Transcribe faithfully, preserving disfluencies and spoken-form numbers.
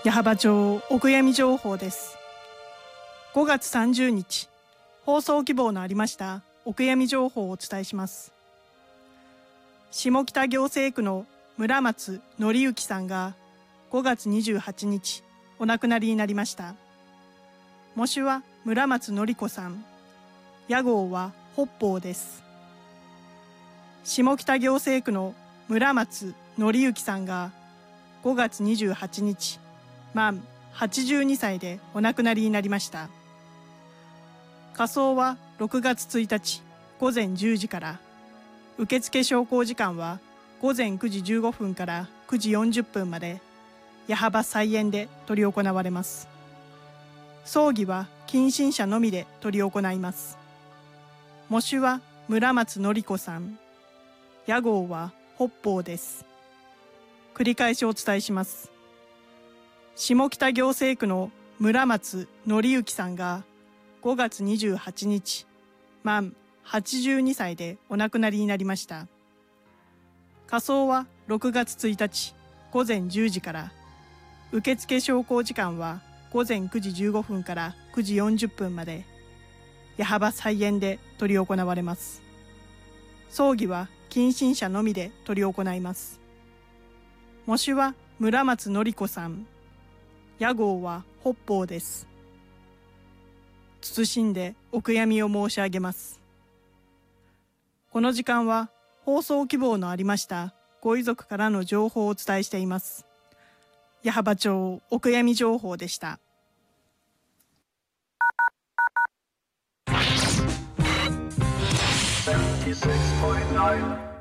矢巾町お悔やみ情報です。ごがつさんじゅうにち、放送希望のありましたお悔やみ情報をお伝えします。下北行政区の村松則之さんがごがつにじゅうはちにちお亡くなりになりました。喪主は村松則子さん、屋号は北方です。下北行政区の村松則之さんがごがつにじゅうはちにち満はちじゅうにさいでお亡くなりになりました。火葬はろくがつついたちごぜんじゅうじから、受付昇降時間はごぜんくじじゅうごふんからくじよんじゅっぷんまで、矢巾菜園で執り行われます。葬儀は近親者のみで執り行います。喪主は村松則子さん、屋号は北方です。繰り返しお伝えします。下北行政区の村松則之さんがごがつにじゅうはちにち満はちじゅうにさいでお亡くなりになりました。火葬はろくがつついたちごぜんじゅうじから、受付昇降時間はごぜんくじじゅうごふんからくじよんじゅっぷんまで、矢巾菜園で執り行われます。葬儀は近親者のみで執り行います。喪主は村松則子さん、屋号は北方です。謹んでお悔やみを申し上げます。この時間は放送希望のありましたご遺族からの情報をお伝えしています。矢巾町お悔やみ情報でした。 セブンティーシックスポイントナイン